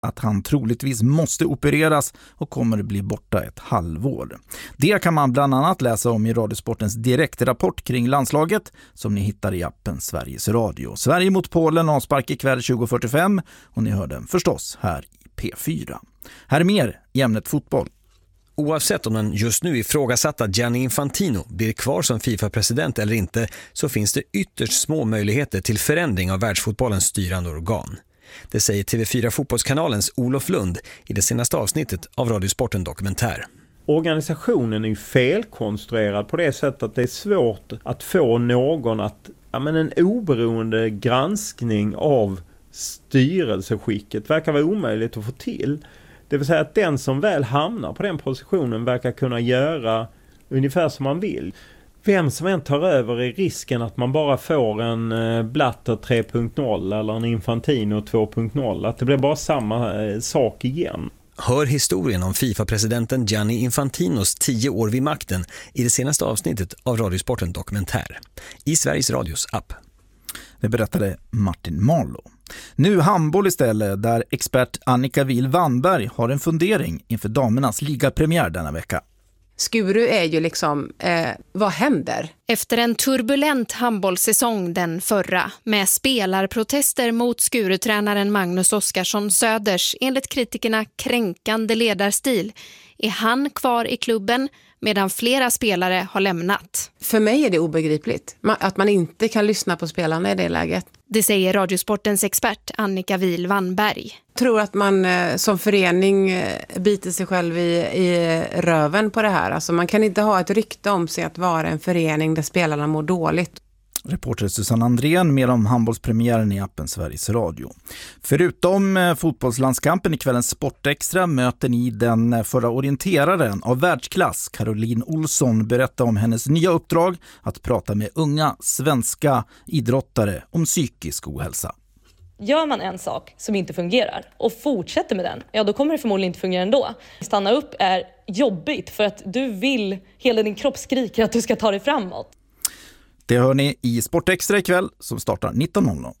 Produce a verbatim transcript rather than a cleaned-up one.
att han troligtvis måste opereras och kommer bli borta ett halvår. Det kan man bland annat läsa om i Radiosportens direktrapport kring landslaget som ni hittar i appen Sveriges Radio. Sverige mot Polen avspark ikväll tjugo fyrtiofem och ni hör den förstås här i P fyra. Här är mer i ämnet fotboll. Oavsett om den just nu ifrågasatta Gianni Infantino blir kvar som FIFA-president eller inte, så finns det ytterst små möjligheter till förändring av världsfotbollens styrande organ. Det säger T V fyra Fotbollskanalens Olof Lund i det senaste avsnittet av Radiosporten Dokumentär. Organisationen är ju felkonstruerad på det sättet att det är svårt att få någon att, ja, men en oberoende granskning av styrelseskicket verkar vara omöjligt att få till. Det vill säga att den som väl hamnar på den positionen verkar kunna göra ungefär som man vill. Vem som än tar över är risken att man bara får en Blatter tre punkt noll eller en Infantino två punkt noll. Att det blir bara samma sak igen. Hör historien om FIFA-presidenten Gianni Infantinos tio år vid makten i det senaste avsnittet av Radiosporten Dokumentär i Sveriges Radios app. Det berättade Martin Marlow. Nu handboll istället, där expert Annika Wihl-Wannberg har en fundering inför damernas ligapremiär denna vecka. Skuru är ju liksom, eh, vad händer? Efter en turbulent handbollssäsong den förra, med spelarprotester mot Skurutränaren Magnus Oskarsson Söders enligt kritikerna kränkande ledarstil, är han kvar i klubben medan flera spelare har lämnat. För mig är det obegripligt att man inte kan lyssna på spelarna i det läget. Det säger Radiosportens expert Annika Wihl-Wannberg. Jag tror att man eh, som förening eh, biter sig själv i, i röven på det här. Alltså man kan inte ha ett rykte om sig att vara en förening där spelarna mår dåligt. Reporter Susanne Andrén med om handbollspremiären i appen Sveriges Radio. Förutom eh, fotbollslandskampen i kvällens Sportextra möter ni den förra orienteraren av världsklass, Caroline Olsson, berätta om hennes nya uppdrag att prata med unga svenska idrottare om psykisk ohälsa. Gör man en sak som inte fungerar och fortsätter med den, ja då kommer det förmodligen inte fungera ändå. Stanna upp är jobbigt för att du vill, hela din kropp skriker att du ska ta dig framåt. Det hör ni i Sportextra ikväll som startar nitton noll noll.